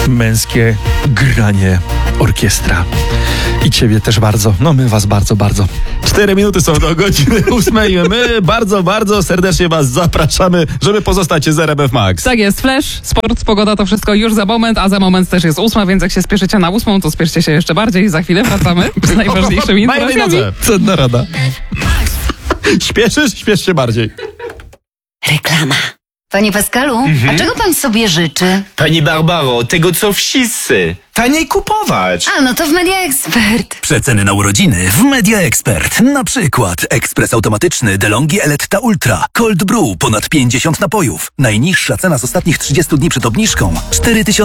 męskie granie orkiestra. I ciebie też bardzo. No my was bardzo, bardzo. 4 minuty są do godziny 8. My bardzo, bardzo serdecznie was zapraszamy, żeby pozostać z RMF Max. Tak jest, Flash, sport, pogoda, to wszystko już za moment, a za moment też jest 8, więc jak się spieszycie na 8, to spieszcie się jeszcze bardziej. Za chwilę wracamy z najważniejszymi informacjami. Cenna rada. Śpieszysz? Śpiesz się bardziej. Reklama. Panie Pascalu, a czego pan sobie życzy? Pani Barbaro, tego co wszyscy. Taniej kupować. A, no to w Media Expert. Przeceny na urodziny w Media Expert. Na przykład ekspres automatyczny DeLonghi Eletta Ultra. Cold Brew ponad 50 napojów. Najniższa cena z ostatnich 30 dni przed obniżką 4000